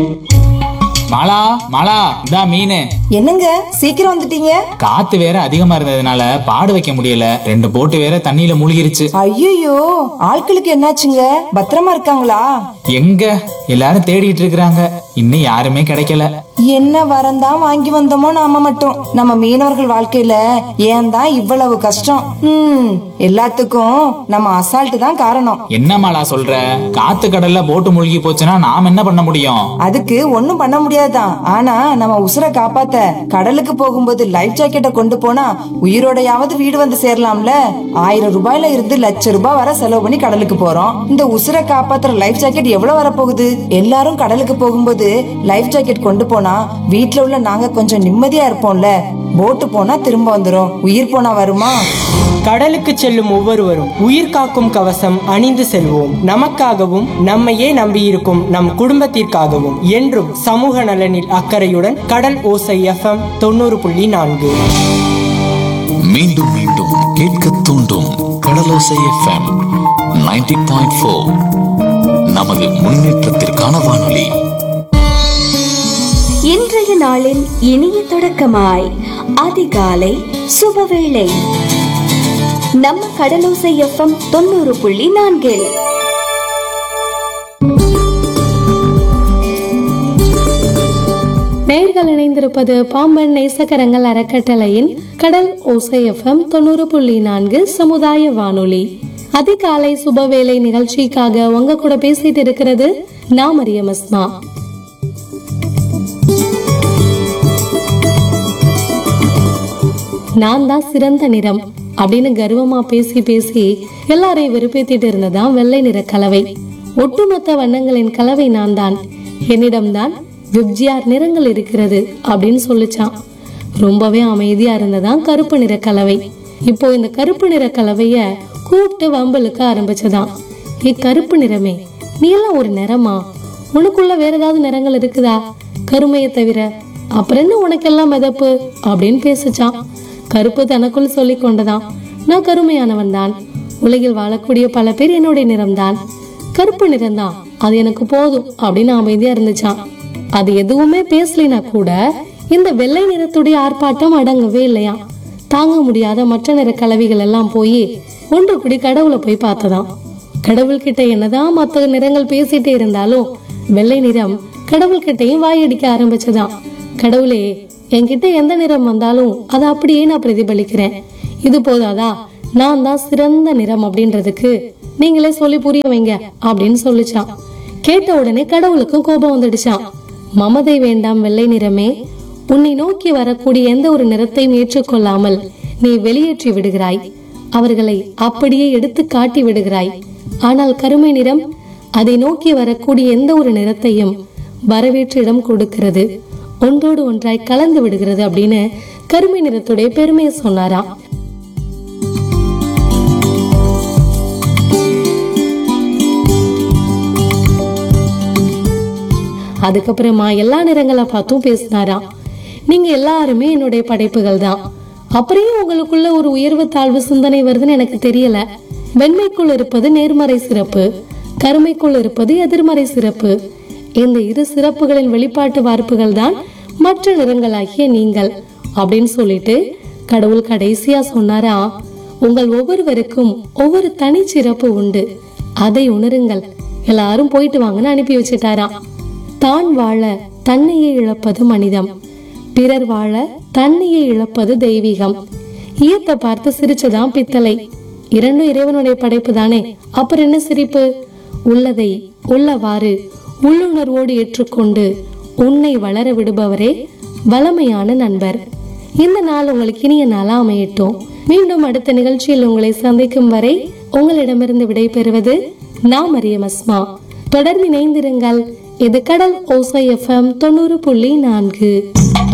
மாலா மாலா, இதா மீன். என்னங்க சீக்கிரம் வந்துட்டீங்க? காத்து வேற அதிகமா இருந்ததுனால பாடு வைக்க முடியல. 2 போட்டு வேற தண்ணியில மூழ்கிருச்சு. ஐயோ, ஆட்களுக்கு என்னாச்சுங்க? பத்திரமா இருக்காங்களா? எங்க எல்லாரும் தேடிட்டு இருக்கிறாங்க, இன்னும் யாருமே கிடைக்கல. என்ன வரந்தான் வாங்கி வந்தோமோ நாம மட்டும். நம்ம மீனவர்கள் வாழ்க்கையில ஏன் தான் இவ்வளவு கஷ்டம்? எல்லாத்துக்கும் நம்ம அசால்ட் தான் காரணம். என்ன மாலா சொல்ற? காத்து கடல்ல போட்டு மூழ்கி போச்சுன்னா நாம் என்ன பண்ண முடியும்? அதுக்கு ஒண்ணும் பண்ண முடியாதுதான். ஆனா நம்ம உசுரை காப்பாத்த கடலுக்கு போகும்போது லைஃப் ஜாக்கெட்டை கொண்டு போனா உயிரோடையாவது வீடு வந்து சேரலாம்ல. 1000 ரூபாயில இருந்து லட்சம் ரூபாய் வர செலவு பண்ணி கடலுக்கு போறோம். இந்த உசுரை காப்பாத்துற லைஃப் ஜாக்கெட் எவ்வளவு வரப்போகுது? எல்லாரும் கடலுக்கு போகும்போது லைஃப் ஜாக்கெட் கொண்டு போனா வீட்டுல உள்ள நாங்க கொஞ்சம் நிம்மதியா இருப்போம்ல. போட்டு போனா திரும்ப வந்துரும், உயிர் போனா வருமா? கடலுக்கு செல்லும் ஒவ்வொருவரும் உயிர் காக்கும் கவசம் அணிந்து செல்வோம். நமக்காகவும் நம்மையே நம்பியிருக்கும் நம் குடும்பத்திற்காகவும் என்றும் சமூக நலனில் அக்கறையுடன் கடல் ஓசை FM 90.4. மீண்டும் மீண்டும் கேட்க தூண்டும் கடலோசை FM 90.4. நமது முன்னேற்றத்திற்கான வானொலி. இன்றைய நாளின் இனிய தொடக்கமாய் அதிகாலை சுபவேளை நம்ம கடலோசை FM 90.4. நேயர்கள் இணைந்திருப்பது பாம்பன் நேசகரங்கள் அறக்கட்டளையின் கடல் ஓசை FM 90.4 சமுதாய வானொலி. அதிகாலை சுபவேளை நிகழ்ச்சிக்காக உங்க கூட பேசிட்டு இருக்கிறது நான் மரியம் அஸ்மா. நான் தான் சிறந்த நிறம் அப்படின்னு கர்வமா பேசி பேசி எல்லாரையும் வெறுப்பேத்திட்டு இருந்ததான் வெள்ளை நிற கலவை. ஒட்டுமொத்த வண்ணங்களின் கலவை நான் தான், என்னிடம்தான் விப்ஜிஆர் நிறங்கள் இருக்கிறது அப்படின்னு சொல்லிச்சான். ரொம்பவே அமைதியா இருந்ததான் கருப்பு நிற கலவை. இப்போ இந்த கருப்பு நிற கலவைய கூப்பிட்டு வம்பலுக்கு ஆரம்பிச்சதான். கருப்பு நிறமே, நீ எல்லாம் ஒரு நிறமா? உனக்குள்ள வேற ஏதாவது நிறங்கள் இருக்குதா கருமையை தவிர? அப்புறம் என்ன உனக்கெல்லாம் மிதப்பு அப்படின்னு பேசிச்சான். கருப்பு தனக்குள் சொல்லி கொண்டதான், நான் கருமையானவன் தான், உலகில் வாழக்கூடிய பல பேர் என்னுடைய நிறம்தான், கருப்பு நிறம்தான், அது எனக்கு போதும் அப்படின்னு அமைதியா இருந்துச்சான். அது எதுவுமே பேசலினா கூட இந்த வெள்ளை நிறத்துடைய ஆர்ப்பாட்டம் அடங்கவே இல்லையா. தாங்க முடியாத மற்ற நிற கலவிகள் எல்லாம் போய் ஒன்று கூடி கடவுளை போய் பார்த்ததாம். கடவுள்கிட்ட என்னதான் மற்ற நிறங்கள் பேசிட்டே இருந்தாலும் வெள்ளை நிறம் கடவுள்கிட்டையும் வாயடிக்க ஆரம்பிச்சதாம். கடவுளே, என்கிட்ட எந்த நிறம் வந்தாலும் அதை அப்படியே நான் பிரதிபலிக்கிறேன், இது போதாதா? நான் தான் சிறந்த நிறம் அப்படின்றதுக்கு நீங்களே சொல்லி புரிய வைங்க அப்படின்னு சொல்லிச்சான். கேட்ட உடனே கடவுளுக்கும் கோபம் வந்துடுச்சான். மமதை வேண்டாம் வெள்ளை நிறமே, உன்னை நோக்கி வரக்கூடிய எந்த ஒரு நிறத்தையும் ஏற்றுக்கொள்ளாமல் நீ வெளியேற்றி விடுகிறாய், அவர்களை அப்படியே எடுத்து காட்டி விடுகிறாய். ஆனால் கருமை நிறம் அதை நோக்கி வரக்கூடிய எந்த ஒரு நிறத்தையும் வரவேற்று இடம் கொடுக்கிறது, ஒன்றோடு ஒன்றாய் கலந்து விடுகிறது அப்படின்னு கருமை நிறத்துடைய பெருமையை சொன்னாராம். அதுக்கப்புறமா எல்லா நிறங்களை பார்த்தும் பேசினாராம். நீங்க எல்லாருமே என்னுடைய படைப்புகள் தான், அப்புறம் உங்களுக்குள்ள ஒரு உயர்வு தாழ்வு சிந்தனை வருதுன்னு எனக்கு தெரியல. வெண்மைக்குள் இருப்பது நேர்மறை சிறப்பு, கருமைக்குள் இருப்பது எதிர்மறை சிறப்பு. இந்த இரு சிறப்புகளின் வெளிப்பாட்டு வார்ப்புகள் தான் மற்ற நிறங்களாகிய நீங்கள் அப்படின்னு சொல்லிட்டு கடவுள் கடைசியா சொன்னாரா, உங்கள் ஒவ்வொருவருக்கும் ஒவ்வொரு தனி சிறப்பு உண்டு, அதை உணருங்கள், எல்லாரும் போயிட்டு வாங்கன்னு அனுப்பி வச்சுட்டாராம். தான் வாழ தன்னையே இழப்பது மனிதம், பிறர் வாழ தன்னையே இழப்பது தெய்வீகம். ஈயத்தை பார்த்து சிரிச்சதான் பித்தளை. இரண்டும் இறைவனுடைய படைப்பு தானே, அப்புறம் என்ன சிரிப்பு? உள்ளதை உள்ளவாறு உள்ளுணர்வோடு ஏற்றுக்கொண்டு உன்னை வளர விடுபவரே வளமையான நண்பர். இந்த நாள் உங்களுக்கு இனிய நாளா அமையட்டும். மீண்டும் அடுத்த நிகழ்ச்சியில் உங்களை சந்திக்கும் வரை உங்களிடமிருந்து விடைபெறுவது நான் மரியம் அஸ்மா. தொடர்ந்து இணைந்திருங்கள். இது கடல் ஓசை FM 90.4.